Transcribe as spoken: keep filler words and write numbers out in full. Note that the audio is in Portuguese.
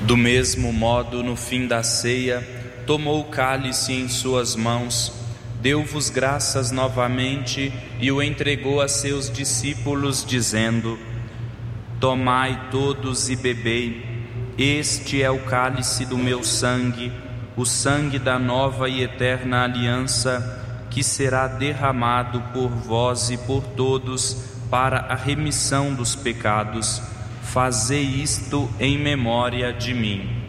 Do mesmo modo, no fim da ceia, tomou o cálice em suas mãos, deu-vos graças novamente e o entregou a seus discípulos, dizendo: Tomai todos e bebei, este é o cálice do meu sangue, o sangue da nova e eterna aliança, que será derramado por vós e por todos para a remissão dos pecados. Fazei isto em memória de mim.